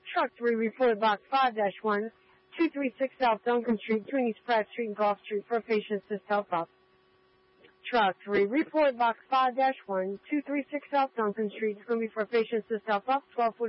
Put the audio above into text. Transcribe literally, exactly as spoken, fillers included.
Truck three, report box five dash one, two three six South Duncan Street, between East Pratt Street and Gulf Street for a patient assist help up. Truck three, report box five dash one, two three six South Duncan Street. It's going to be for a patient assist help up, twelve